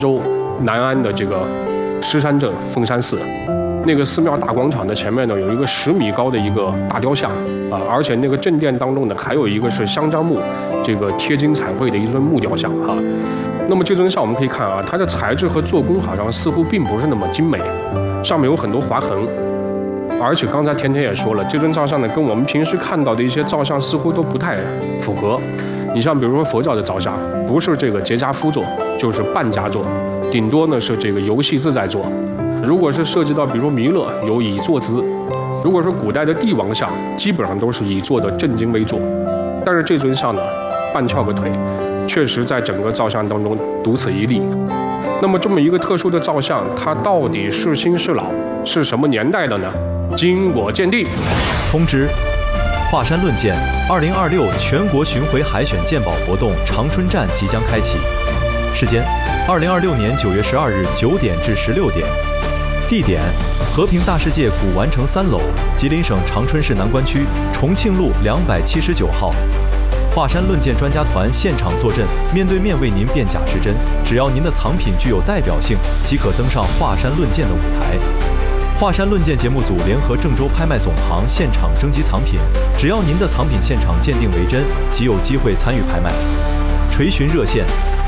州南安的这个狮山镇凤山寺。那个寺庙大广场的前面呢，有一个10米高的一个大雕像啊，而且那个正殿当中呢，还有一个是香樟木这个贴金彩绘的一尊木雕像哈。那么这尊像我们可以看啊，它的材质和做工好像似乎并不是那么精美，上面有很多划痕，而且刚才甜甜也说了，这尊造像呢跟我们平时看到的一些造像似乎都不太符合。你像比如说佛教的造像，不是这个结跏趺坐，就是半跏坐，顶多呢是这个游戏自在坐。如果是涉及到比如弥勒，有以坐姿；如果是古代的帝王像，基本上都是以坐的正襟危坐。但是这尊像呢，半翘个腿，确实在整个造像当中独此一例。那么这么一个特殊的造像，它到底是新是老，是什么年代的呢？经我鉴定。 通知：华山论剑2026全国巡回海选鉴宝活动长春站即将开启，时间：2026年9月12日9点至16点。地点：和平大世界古玩城3楼，吉林省长春市南关区重庆路279号。华山论剑专家团现场坐镇，面对面为您辨假识真。只要您的藏品具有代表性，即可登上华山论剑的舞台。华山论剑节目组联合郑州拍卖总行现场征集藏品，只要您的藏品现场鉴定为真，即有机会参与拍卖。垂询热线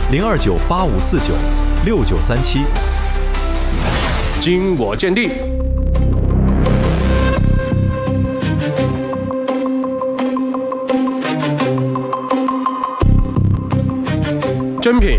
：02985496937。 经我鉴定。真品，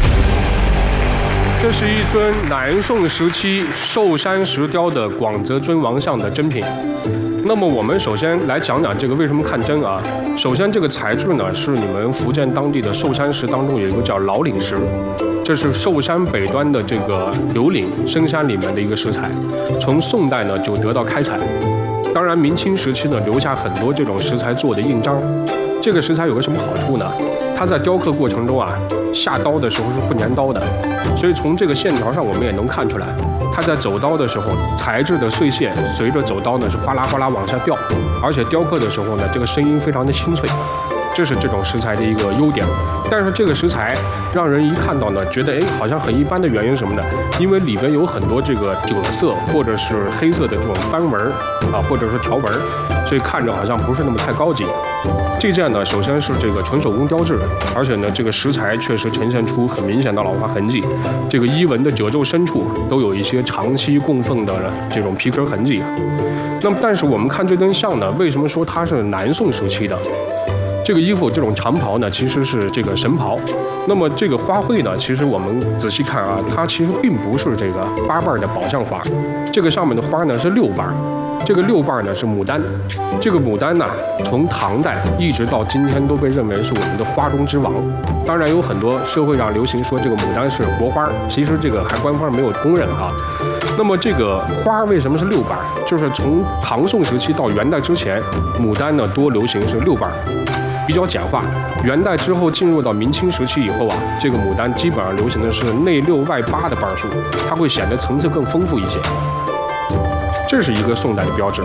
这是一尊南宋时期寿山石雕的广泽尊王像的真品。那么我们首先来讲讲这个为什么看真啊？首先这个材质呢是你们福建当地的寿山石当中有一个叫老岭石，这是寿山北端的这个刘岭深山里面的一个石材，从宋代呢就得到开采。当然明清时期呢留下很多这种石材做的印章。这个石材有个什么好处呢？它在雕刻过程中啊，下刀的时候是不粘刀的，所以从这个线条上我们也能看出来，它在走刀的时候，材质的碎屑随着走刀呢是哗啦哗啦往下掉，而且雕刻的时候呢，这个声音非常的清脆，这是这种石材的一个优点。但是这个石材让人一看到呢，觉得好像很一般的原因是什么呢？因为里边有很多这个赭色或者是黑色的这种斑纹啊，或者是条纹，所以看着好像不是那么太高级。这件呢，首先是这个纯手工雕制，而且呢，这个石材确实呈现出很明显的老化痕迹。这个衣纹的褶皱深处都有一些长期供奉的这种皮革痕迹。那么，但是我们看这尊像呢，为什么说它是南宋时期的？这个衣服这种长袍呢，其实是这个神袍。那么这个花卉呢，其实我们仔细看啊，它其实并不是这个8瓣的宝相花，这个上面的花呢是6瓣。这个6瓣呢是牡丹，这个牡丹呢从唐代一直到今天都被认为是我们的花中之王。当然有很多社会上流行说这个牡丹是国花，其实这个还官方没有公认啊。那么这个花为什么是6瓣？就是从唐宋时期到元代之前，牡丹呢多流行是6瓣，比较简化。元代之后进入到明清时期以后啊，这个牡丹基本上流行的是内6外8的瓣数，它会显得层次更丰富一些。这是一个宋代的标志，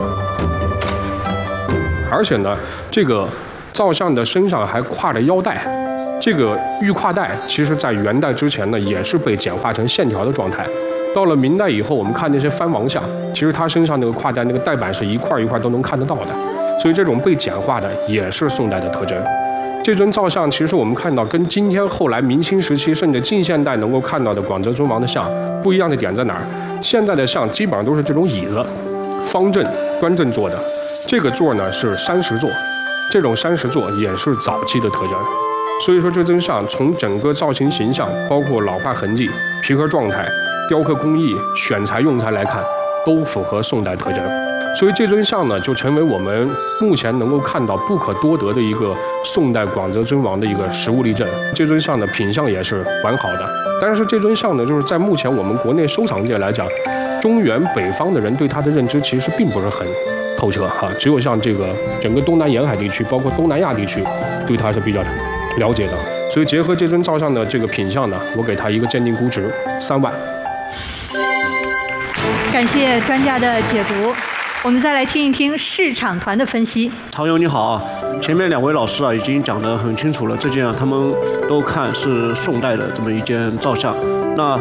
而且呢，这个造像的身上还挎着腰带，这个玉挎带其实在元代之前呢，也是被简化成线条的状态。到了明代以后，我们看那些藩王像，其实它身上那个挎带那个带板是一块一块都能看得到的，所以这种被简化的也是宋代的特征。这尊造像其实我们看到跟今天后来明清时期甚至近现代能够看到的广泽尊王的像不一样的点在哪儿？现在的像基本上都是这种椅子，方正端正坐的，这个座呢是山石座，这种山石座也是早期的特征。所以说这尊像从整个造型形象，包括老化痕迹、皮革状态、雕刻工艺、选材用材来看，都符合宋代特征。所以这尊像呢，就成为我们目前能够看到不可多得的一个宋代广泽尊王的一个实物例证。这尊像的品相也是完好的，但是这尊像呢，就是在目前我们国内收藏界来讲，中原北方的人对它的认知其实并不是很透彻哈，只有像这个整个东南沿海地区，包括东南亚地区，对它是比较了解的。所以结合这尊造像的这个品相呢，我给它一个鉴定估值3万。 感谢专家的解读。我们再来听一听市场团的分析。 常勇你好啊，前面2位老师啊已经讲得很清楚了，这件啊他们都看是宋代的这么一件造像。那